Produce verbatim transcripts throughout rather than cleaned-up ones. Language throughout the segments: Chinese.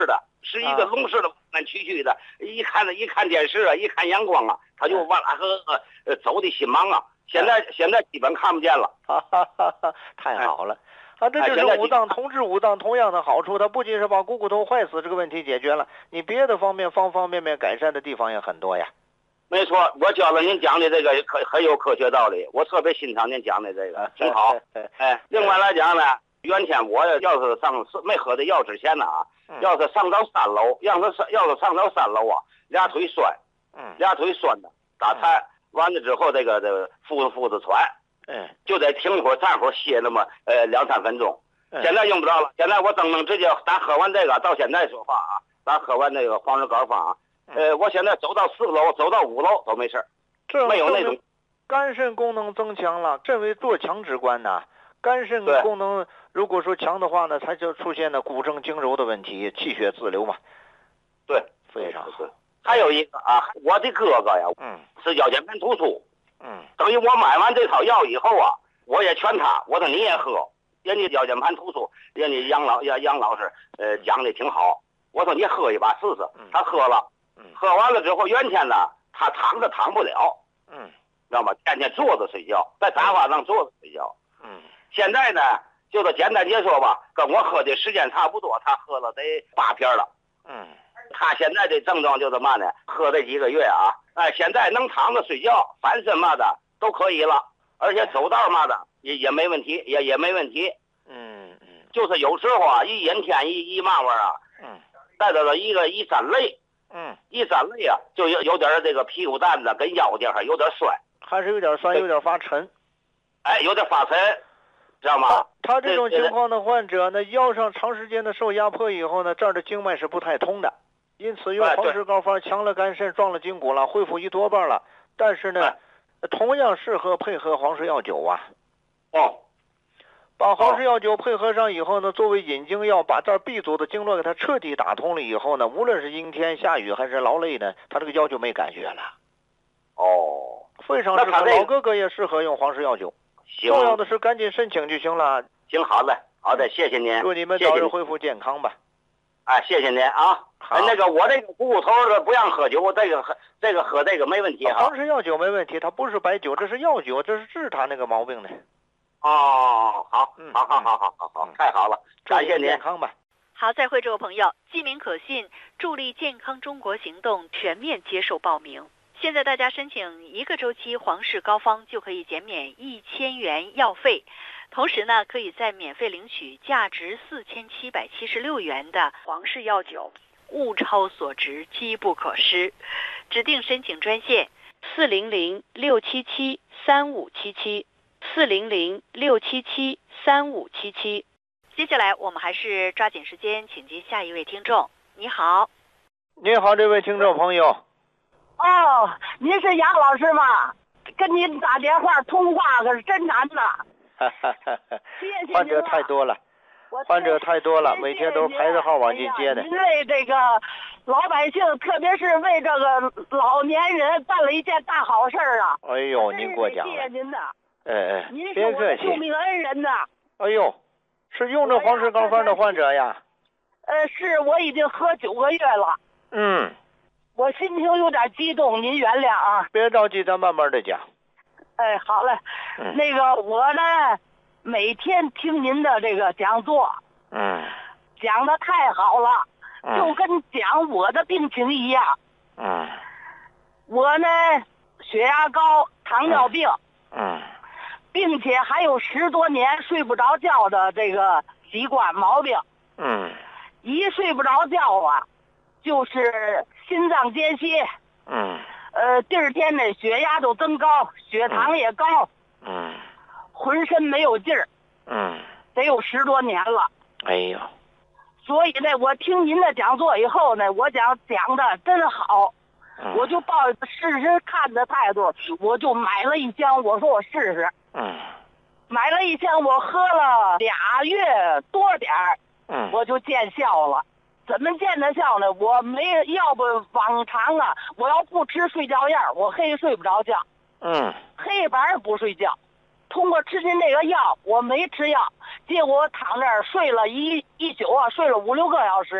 似的，是一个龙似的弯弯曲曲的，一看一看电视啊，一看阳光啊，他就往拉和呃走的心忙啊。现在现在基本看不见了， 哈哈哈哈，太好了。啊，这就是五脏同治五脏同样的好处，它不仅是把股骨头坏死这个问题解决了，你别的方面方方面面改善的地方也很多呀。 没错，我觉得您讲的这个可很有科学道理，我特别欣赏您讲的这个，挺好。哎，另外来讲呢，原先我要是上没喝这药之前呢啊，要是上到三楼，要是上要是上到三楼啊，俩腿酸，嗯，俩腿酸的，打颤。完了之后，这个这个呼呼着喘，嗯，就得停一会儿，站会儿，歇那么呃两三分钟。现在用不着了，现在我整整直接，咱喝完这个，到现在说话啊，咱喝完那个黄石膏方啊，呃，我现在走到四楼，走到五楼都没事，没有那种。 肝肾功能增强了，这为做强之官呐。肝肾功能如果说强的话呢，它就出现了骨正经柔的问题，气血自流嘛。 对， 非常好。 还有一个啊，我的哥哥呀，嗯，是腰间盘突出，嗯，等于我买完这套药以后啊，我也劝他，我说你也喝，人家腰间盘突出，人家杨老杨杨老师呃讲的挺好，我说你喝一把试试，他喝了，嗯，喝完了之后，原先呢他躺着躺不了，嗯，知道吗？天天坐着睡觉，在沙发上坐着睡觉，嗯，现在呢就是简单结说吧，跟我喝的时间差不多，他喝了得八瓶了，嗯。他现在的症状就是嘛呢？喝这几个月啊，哎，现在能躺着睡觉、翻身嘛的都可以了，而且走道嘛的也也没问题，也也没问题。嗯嗯，就是有时候啊，一阴天一一嘛玩啊，嗯，再到了一个一沾泪，嗯，一沾泪啊，就有有点这个屁股蛋子跟腰这还有点酸， 还是有点酸，有点发沉， 哎，有点发沉。知道吗？ 他, 他这种情况的患者呢，腰上长时间的受压迫以后呢，这儿的经脉是不太通的，因此用黄石膏方强了肝肾，壮了筋骨了，恢复一多半了。但是呢，同样适合配合黄石药酒啊。哦，把黄石药酒配合上以后呢，作为引经药，把这儿闭阻的经络给它彻底打通了以后呢，无论是阴天下雨还是劳累呢，他这个腰就没感觉了。哦，非常适合，老哥哥也适合用黄石药酒。重要的是赶紧申请就行了。 行，好的，好的，谢谢您。 祝你们早日恢复健康吧。 哎，谢谢您啊。 好， 那个我这个股骨头的不让喝酒，这个喝这个喝这个没问题哈。 黄石药酒没问题，它不是白酒，这是药酒，这是治他那个毛病的。 哦，好，嗯，好好好好好好，太好了，感谢您。 健康吧。 好，再会，这位朋友，记名可信，助力健康中国行动全面接受报名。现在大家申请一个周期黄氏膏方就可以减免一千元药费，同时呢，可以再免费领取价值四千七百七十六元的黄氏药酒，物超所值，机不可失。指定申请专线四零零六七七三五七七四零零六七七三五七七。接下来我们还是抓紧时间，请接下一位听众。你好， 你好，这位听众朋友。 哦，您是杨老师吗？跟您打电话通话可是真难呐。谢谢您。 患者太多了，患者太多了，每天都排着号往进接的。 您为这个老百姓，特别是为这个老年人办了一件大好事啊！ 哎呦，您过奖了。 谢谢您的。 哎哎， 您是我的救命恩人呐。 哎呦，是用着黄石膏方的患者呀？ 呃，是我已经喝九个月了。嗯。我心情有点激动，您原谅啊。 别着急，咱慢慢的讲。 哎，好嘞。嗯、那个我呢，每天听您的这个讲座，嗯，讲的太好了，嗯、就跟讲我的病情一样。嗯。我呢，血压高，糖尿病。嗯。嗯并且还有十多年睡不着觉的这个习惯毛病。嗯。一睡不着觉啊。就是心脏间歇，嗯，呃，第二天呢，血压都增高，血糖也高，嗯，浑身没有劲儿，嗯，得有十多年了。 哎呦， 所以呢，我听您的讲座以后呢，我讲讲的真好，嗯、我就抱试试看的态度，我就买了一箱，我说我试试，嗯，买了一箱，我喝了俩月多点儿，嗯，我就见效了。怎么见得效呢？我没要不往常啊，我要不吃睡觉药，我黑睡不着觉。嗯，黑白不睡觉。通过吃您这个药，我没吃药，结果我躺这儿睡了一一宿啊，睡了五六个小时。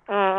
嗯。